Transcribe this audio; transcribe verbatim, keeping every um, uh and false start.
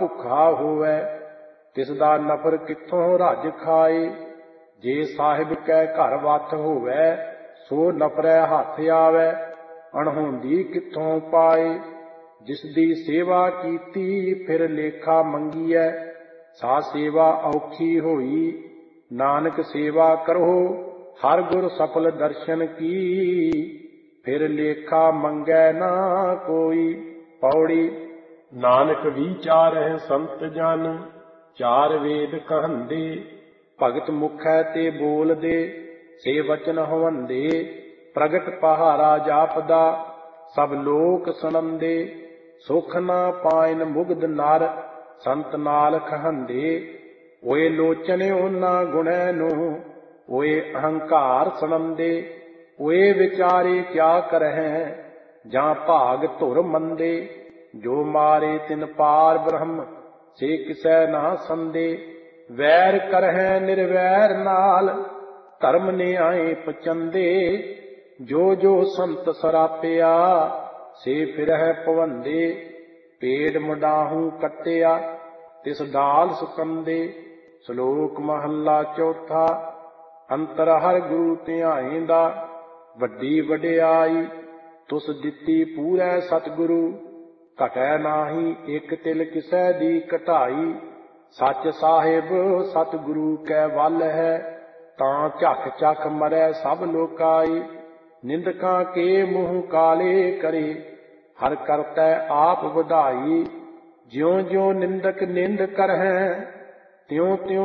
ਭੁੱਖਾ ਹੋਵੈ, ਤਿਸ ਦਾ ਨਫਰ ਕਿੱਥੋਂ ਰੱਜ ਖਾਏ। ਜੇ ਸਾਹਿਬ ਕੈ ਘਰ ਵੱਥ ਹੋਵੈ, ਸੋ ਨਫਰੈ ਹੱਥ ਆਵੈ, ਅਣਹੋਂਦੀ ਕਿੱਥੋਂ ਪਾਏ। ਜਿਸ ਦੀ ਸੇਵਾ ਕੀਤੀ ਫਿਰ ਲੇਖਾ ਮੰਗੀਐ, ਸਾ ਸੇਵਾ ਔਖੀ ਹੋਈ। ਨਾਨਕ ਸੇਵਾ ਕਰੋ ਹਰ ਗੁਰ ਸਫਲ ਦਰਸ਼ਨ ਕੀ, ਫਿਰ ਲੇਖਾ ਮੰਗੈ ਨਾ ਕੋਈ। ਪੌੜੀ। ਨਾਨਕ ਵਿਚਾਰਹਿ ਸੰਤ ਜਨ, ਚਾਰ ਵੇਦ ਕਹੰਦੇ, ਭਗਤ ਮੁਖੈ ਤੇ ਬੋਲਦੇ, ਸੇ ਵਚਨ ਹਵੰਦੇ। ਪ੍ਰਗਟ ਪਹਾਰਾ ਜਾਪਦਾ, ਸਭ ਲੋਕ ਸੁਣੰਦੇ, ਸੁਖ ਨਾ ਪਾਇਨ ਮੁਗਧ ਨਰ, ਸੰਤ ਨਾਲ ਕਹੰਦੇ। ਓਏ ਲੋਚਨ ਉਹਨਾਂ ਗੁਣੈ ਨੂੰ, ਓਏ ਅਹੰਕਾਰ ਸੁਣੰਦੇ। ਓਏ ਵਿਚਾਰੇ ਕਿਆ ਕਰਹਿ, ਜਾਂ ਭਾਗ ਧੁਰ ਮੰਦੇ। ਜੋ ਮਾਰੇ ਤਿਨ ਪਾਰ ਬ੍ਰਹਮ, ਸੇ ਕਿਸੈ ਨਾ ਸੰਦੇ। ਵੈਰ ਕਰਹਿ ਨਿਰਵੈਰ ਨਾਲ, ਧਰਮ ਨਿਆਏ ਪਚੰਦੇ। ਜੋ ਜੋ ਸੰਤ ਸਰਾਪਿਆ, ਸੇ ਫਿਰਹਿ ਭਵੰਦੇ। ਪੇੜ ਮੁਡਾਹੂ ਕੱਟਿਆ, ਤਿਸ ਡਾਲ ਸੁਕੰਦੇ। ਸ਼ਲੋਕ ਮਹੱਲਾ ਚੌਥਾ। ਅੰਤਰ ਹਰਿ ਗੁਰੂ ਧਿਆਏਂਦਾ, ਵੱਡੀ ਵਡਿਆਈ ਤੁਸ ਦਿੱਤੀ ਪੂਰੈ ਸਤਿਗੁਰੂ। ਘਟੈ ਨਾਹੀ ਇਕ ਤਿਲ ਕਿਸੈ ਦੀ ਘਟਾਈ। ਸੱਚ ਸਾਹਿਬ ਸਤਿਗੁਰੂ ਕੈ ਵੱਲ ਹੈ, ਤਾਂ ਝੱਖ ਝੱਖ ਮਰੈ ਸਭ ਲੋਕਾਈ। ਨਿੰਦਕਾਂ ਕੇ ਮੂੰਹ ਕਾਲੇ ਕਰੇ, ਹਰ ਕਰਤੈ ਆਪ ਵਡਾਈ। ਜਿਉ ਜਿਉ ਨਿੰਦਕ ਨਿੰਦ ਕਰਹਿ, ਤਿਉ ਤਿਉ